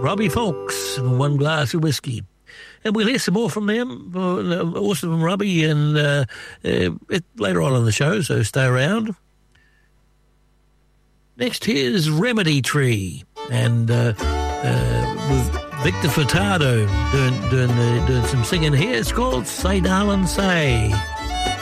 Robbie Folks, One Glass of Whiskey. And we'll hear some more from them, also from Robbie, and later on in the show, so stay around. Next, here's Remedy Tree, and with Victor Furtado doing some singing here. It's called Say Darling Say.